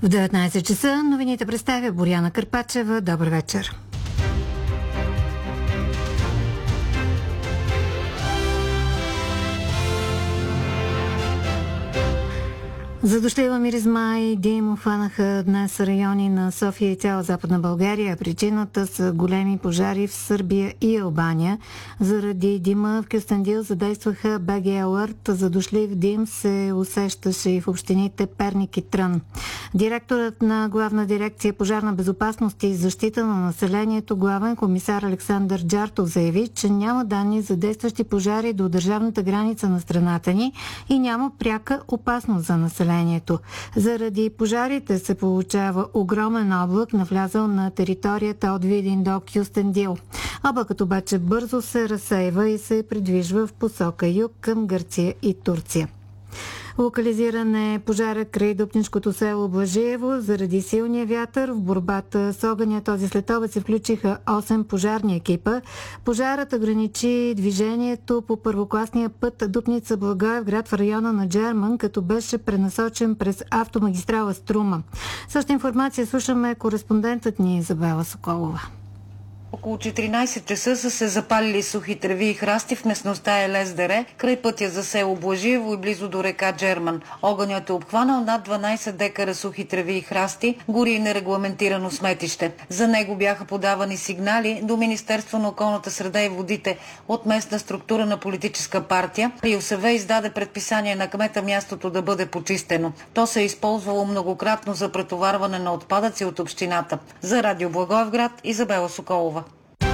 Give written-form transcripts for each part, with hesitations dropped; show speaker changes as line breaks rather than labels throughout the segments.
В 19 часа новините представя Боряна Кърпачева. Добър вечер. Задушлива миризма и дим обхванаха днес райони на София и цяла Западна България. Причината са големи пожари в Сърбия и Албания. Заради дима в Кюстендил задействаха БГ Алърт. Задушлив дим се усещаше и в общините Перник и Трън. Директорът на Главна дирекция пожарна безопасност и защита на населението, главен комисар Александър Джартов, заяви, че няма данни за действащи пожари до държавната граница на страната ни и няма пряка опасност за населението. Заради пожарите се получава огромен облак, навлязъл на територията от Видин до Кюстендил. Облакът обаче бързо се разсейва и се придвижва в посока юг към Гърция и Турция. Локализиран е пожара край Дупнишкото село Блажиево заради силния вятър. В борбата с огъня този следобед се включиха 8 пожарни екипа. Пожарът ограничи движението по първокласния път Дупница-Благоевград в района на Джерман, като беше пренасочен през автомагистрала Струма. Същата информация слушаме кореспондентът ни Изабела Соколова.
Около 14 часа са се запалили сухи треви и храсти в местността Елес-дере, край пътя за село Блажиево и близо до река Джерман. Огънят е обхванал над 12 декара сухи треви и храсти, гори и нерегламентирано сметище. За него бяха подавани сигнали до Министерство на околната среда и водите от местна структура на политическа партия. РИОСВ издаде предписание на кмета мястото да бъде почистено. То се е използвало многократно за претоварване на отпадъци от общината. За Радио Благоевград, Изабела Соколова.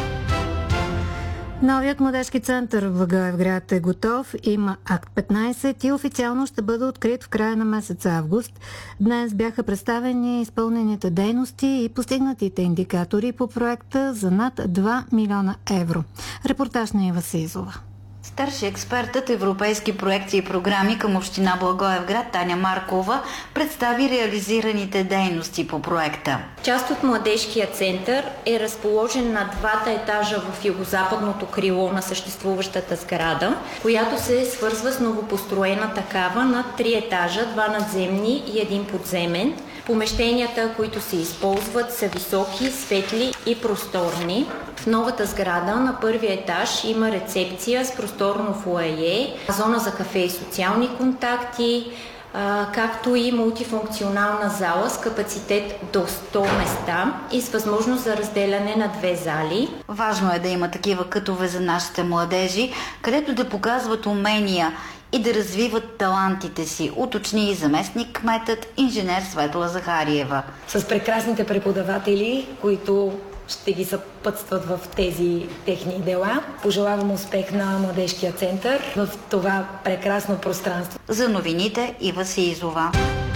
Новият младежки център в Благоевград е готов, има акт 15 и официално ще бъде открит в края на месец август. Днес бяха представени изпълнените дейности и постигнатите индикатори по проекта за над 2 милиона евро. Репортаж на Ива Сизова.
Старши експертът европейски проекти и програми към община Благоевград Таня Маркова представи реализираните дейности по проекта.
Част от младежкия център е разположен на двата етажа в югозападното крило на съществуващата сграда, която се свързва с новопостроена такава на 3 етажа, 2 надземни и 1 подземен. Помещенията, които се използват, са високи, светли и просторни. В новата сграда на първия етаж има рецепция с просторно фоайе, зона за кафе и социални контакти, както и мултифункционална зала с капацитет до 100 места и с възможност за разделяне на 2 зали.
Важно е да има такива кътове за нашите младежи, където да показват умения и да развиват талантите си, уточни и заместник кметът инженер Светла Захариева.
С прекрасните преподаватели, които ще ги съпътстват в тези техни дела. Пожелавам успех на младежкия център в това прекрасно пространство.
За новините Ива Сизова.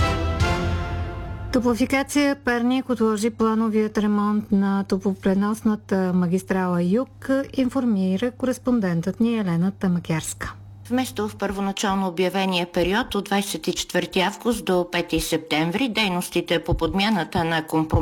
Топлофикация Перник отложи плановият ремонт на топлопреносната магистрала Юг, информира кореспондентът ни Елена Тамакярска.
Вместо в първоначално обявения период от 24 август до 5 септември, дейностите по подмяната на